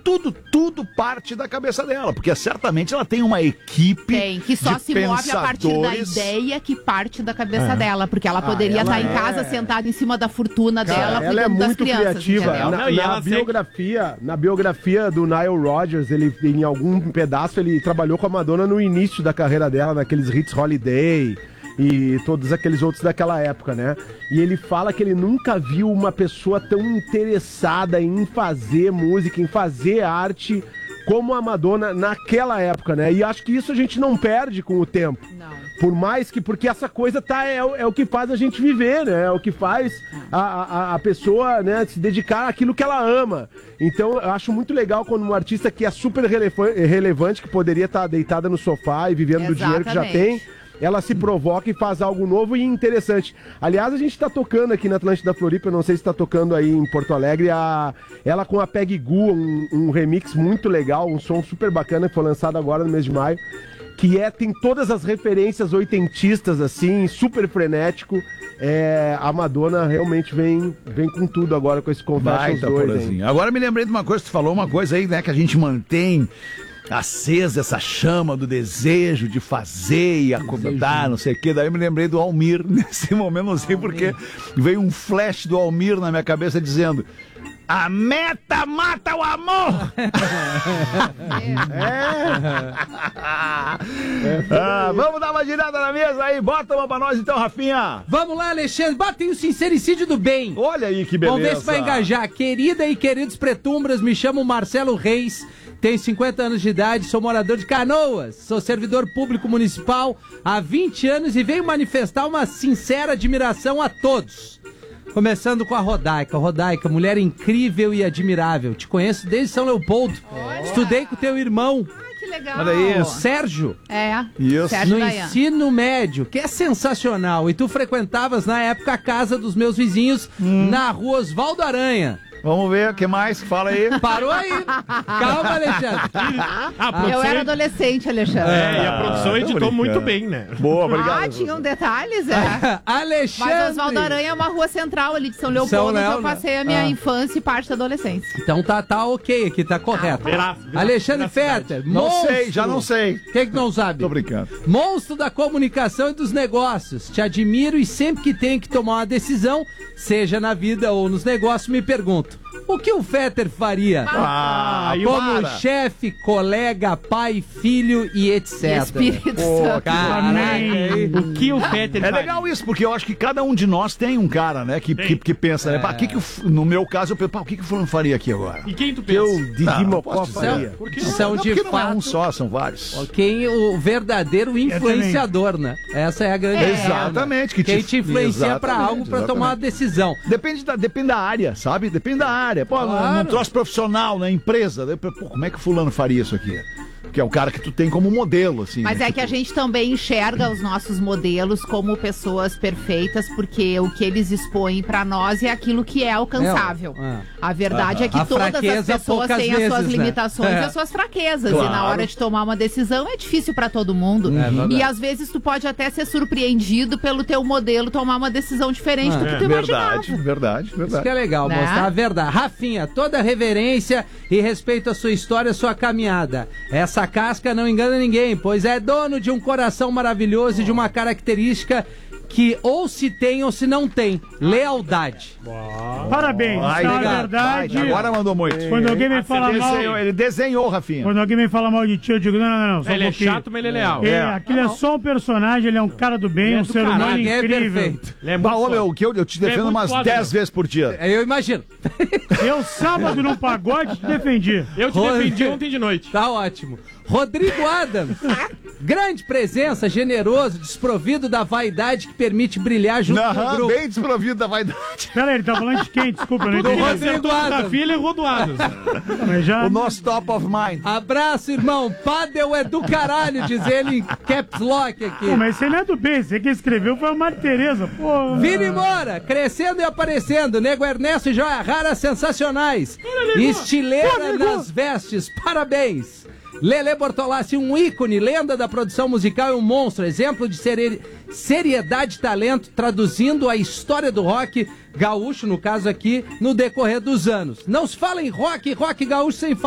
tudo parte da cabeça dela, porque certamente ela tem uma equipe que só de se move a partir da ideia que parte da cabeça dela, porque ela poderia estar em casa sentada em cima da fortuna dela, ela é muito crianças, criativa. Na biografia do Nile Rodgers, ele, em algum pedaço, ele trabalhou com a Madonna no início da carreira dela, naqueles hits Holiday e todos aqueles outros daquela época, né? E ele fala que ele nunca viu uma pessoa tão interessada em fazer música, em fazer arte, como a Madonna naquela época, né? E acho que isso a gente não perde com o tempo. Não. Por mais que... Porque essa coisa é o que faz a gente viver, né? É o que faz a pessoa, né, se dedicar àquilo que ela ama. Então, eu acho muito legal quando um artista que é super relevante, que poderia estar deitada no sofá e vivendo do dinheiro que já tem, ela se provoca e faz algo novo e interessante. Aliás, a gente tá tocando aqui na Atlântida Floripa, eu não sei se tá tocando aí em Porto Alegre, ela com a Peggy Gou, um remix muito legal, um som super bacana que foi lançado agora no mês de maio, que tem todas as referências oitentistas, assim, super frenético. A Madonna realmente vem com tudo agora com esse Confessions 2. Agora me lembrei de uma coisa, tu falou uma coisa aí, né, que a gente mantém acesa essa chama do desejo de fazer e acomodar, não sei o que. Daí eu me lembrei do Almir nesse momento, não sei porque veio um flash do Almir na minha cabeça dizendo: a meta mata o amor! Vamos dar uma girada na mesa aí, bota uma pra nós então, Rafinha. Vamos lá, Alexandre, batem o sincericídio do bem. Olha aí que beleza. Vamos ver se vai engajar. Querida e queridos pretumbras, me chamo Marcelo Reis, tenho 50 anos de idade, sou morador de Canoas, sou servidor público municipal há 20 anos e venho manifestar uma sincera admiração a todos. Começando com a Rodaica. Rodaica, mulher incrível e admirável. Te conheço desde São Leopoldo. Estudei com teu irmão. Que legal. Olha isso. Sérgio. Isso. Sérgio no ensino médio, que é sensacional. E tu frequentavas na época a casa dos meus vizinhos na rua Osvaldo Aranha. Vamos ver, o que mais? Fala aí. Parou aí. Calma, Alexandre. Eu era adolescente, Alexandre. E a produção editou muito bem, né? Boa, obrigado. Tinham detalhes, Alexandre. Mas Osvaldo Aranha é uma rua central ali de São Leopoldo, onde eu passei a minha infância e parte da adolescência. Então tá ok aqui, tá correto. Alexandre Fetter, monstro. Já não sei. Quem que não sabe? Tô brincando. Monstro da comunicação e dos negócios. Te admiro e sempre que tenho que tomar uma decisão, seja na vida ou nos negócios, me pergunto: o que o Fetter faria? Como chefe, colega, pai, filho e etc. Espírito Santo. O que o Fetter faria? É legal isso, porque eu acho que cada um de nós tem um cara, né, que pensa, né? No meu caso, eu penso, o que o fulano faria aqui agora? E quem tu pensa? Didi Mocó faria. São de porque não é fato um só, são vários. o verdadeiro influenciador, né? Essa é a grande Exatamente. Quem te influencia pra algo, pra tomar uma decisão. Depende da área, sabe? Depende da área. Pô, num troço profissional, na empresa. Como é que o fulano faria isso aqui? Que é o cara que tu tem como modelo, assim. Mas né? que a gente também enxerga os nossos modelos como pessoas perfeitas, porque o que eles expõem pra nós é aquilo que é alcançável. A verdade é que todas as pessoas têm as suas limitações e as suas fraquezas. Claro. E na hora de tomar uma decisão é difícil pra todo mundo. E às vezes tu pode até ser surpreendido pelo teu modelo tomar uma decisão diferente do que tu imaginava. Verdade. Isso que é legal, mostrar a verdade. Rafinha, toda reverência e respeito à sua história, à sua caminhada. Essa casca não engana ninguém, pois é dono de um coração maravilhoso e de uma característica que ou se tem ou se não tem: lealdade. Parabéns, isso é verdade. Agora mandou muito. Quando alguém me fala mal... Ele desenhou, Rafinha. Quando alguém me fala mal de ti, eu digo, não. Só ele é chato, mas ele é leal. Aquele é só um personagem, ele é um cara do bem, um ser humano incrível. Eu te defendo umas 10 vezes por dia. Eu imagino. Eu, sábado, num pagode, te defendi. Eu te defendi ontem de noite. Tá ótimo. Rodrigo Adams, grande presença, generoso, desprovido da vaidade que permite brilhar junto com o grupo. Bem desprovido da vaidade. Pera aí, ele tá falando de quem? Desculpa, eu não entendi. Rodrigo Adams. Da filha e rodoados. O nosso top of mind. Abraço, irmão. Padel é do caralho, diz ele em caps lock aqui. Pô, mas você não é do bem, você que escreveu foi a Maria Tereza, pô. Vini Moura, crescendo e aparecendo. Nego Ernesto e Joia Rara, sensacionais. Estileira nas vestes, parabéns. Lele Bortolassi, um ícone, lenda da produção musical e um monstro, exemplo de seriedade e talento, traduzindo a história do rock gaúcho, no caso aqui, no decorrer dos anos. Não se fala em rock gaúcho sem